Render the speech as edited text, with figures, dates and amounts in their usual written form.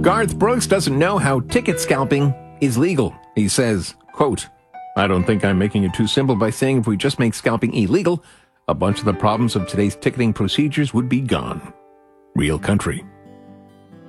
Garth Brooks doesn't know how ticket scalping is legal. He says, quote, "I don't think I'm making it too simple by saying if we just make scalping illegal, a bunch of the problems of today's ticketing procedures would be gone." Real country.